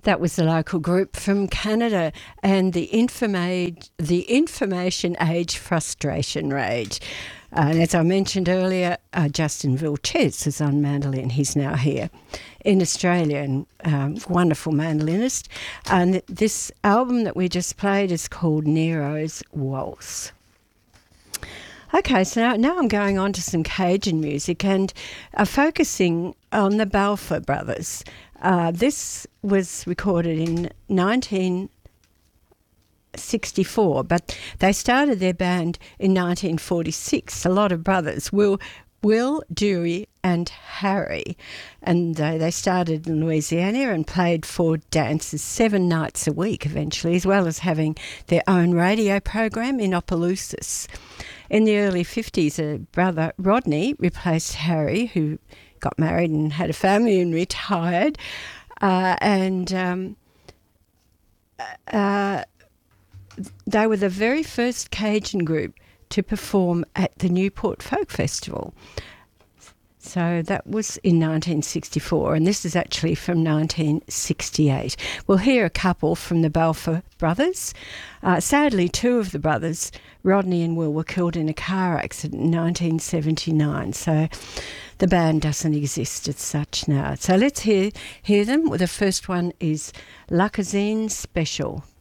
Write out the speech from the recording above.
That was the local group from Canada and the Information Age Frustration Rage. And as I mentioned earlier, Justin Vilches is on mandolin. He's now here in Australia, and wonderful mandolinist. And this album that we just played is called Nero's Waltz. Okay, so now I'm going on to some Cajun music and focusing on the Balfour Brothers. This was recorded in 1964, but they started their band in 1946. A lot of brothers, Will, Dewey and Harry. And they started in Louisiana and played for dances 7 nights a week eventually, as well as having their own radio program in Opelousas. In the early 50s, brother Rodney replaced Harry, who got married and had a family and retired. They were the very first Cajun group to perform at the Newport Folk Festival. So that was in 1964, and this is actually from 1968. We'll hear a couple from the Balfour Brothers. Sadly, 2 of the brothers, Rodney and Will, were killed in a car accident in 1979, so the band doesn't exist as such now. So let's hear them. The first one is La Cuisine Special.